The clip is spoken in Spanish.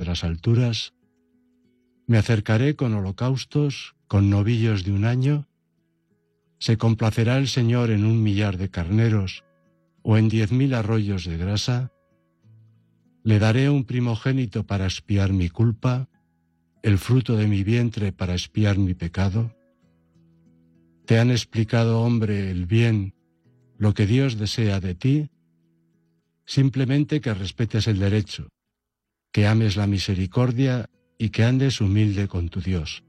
las alturas, me acercaré con holocaustos, con novillos de 1 año, se complacerá el Señor en 1.000.000 de carneros o en 10.000 arroyos de grasa, le daré un primogénito para expiar mi culpa, el fruto de mi vientre para expiar mi pecado. ¿Te han explicado, hombre, el bien, lo que Dios desea de ti? Simplemente que respetes el derecho, que ames la misericordia y que andes humilde con tu Dios.